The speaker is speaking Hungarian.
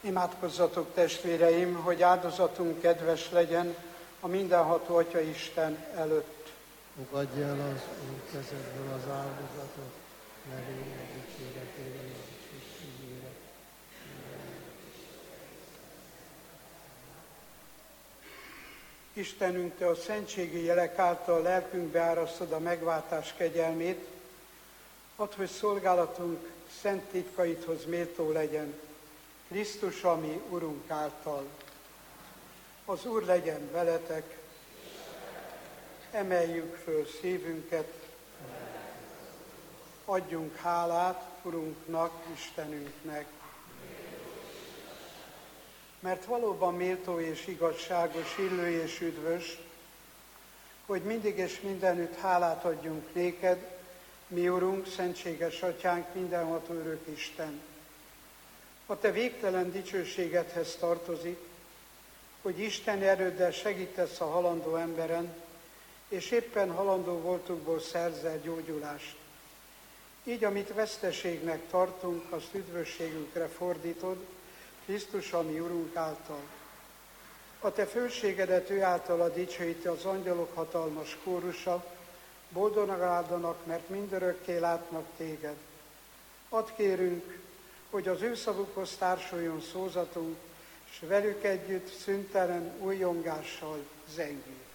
Imádkozzatok, testvéreim, hogy áldozatunk kedves legyen a mindenható Atya Isten előtt. Fogadj el az Úr kezedből az áldozatot, nevének dicséretére és dicsőségére. Istenünk, Te a szentségi jelek által lelkünkbe árasztod a megváltás kegyelmét, add, hogy szolgálatunk szent titkaidhoz méltó legyen, Krisztus, a mi Urunk által. Az Úr legyen veletek, emeljük föl szívünket, adjunk hálát Urunknak, Istenünknek. Mert valóban méltó és igazságos, illő és üdvös, hogy mindig és mindenütt hálát adjunk néked, mi Urunk, szentséges Atyánk, mindenható örök Isten. A Te végtelen dicsőségedhez tartozik, hogy Isten erőddel segítesz a halandó emberen, és éppen halandó voltukból szerzel gyógyulást. Így, amit veszteségnek tartunk, azt üdvösségünkre fordítod, Krisztus, a mi Urunk által. A Te főségedet ő általa dicsőíti az angyalok hatalmas kórusa, boldognak áldanak, mert mindörökké látnak Téged. Add, kérünk, hogy az ő szavukhoz társuljon szózatunk, és velük együtt szüntelen újjongással zengjünk.